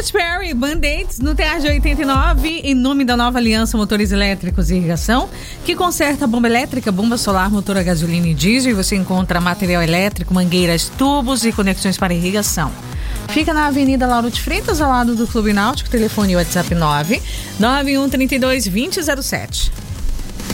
Katy Perry, Band-Aids no TR 89, em nome da Nova Aliança Motores Elétricos e Irrigação, que conserta bomba elétrica, bomba solar, motor a gasolina e diesel. E você encontra material elétrico, mangueiras, tubos e conexões para irrigação. Fica na Avenida Lauro de Freitas, ao lado do Clube Náutico. Telefone WhatsApp 991322007.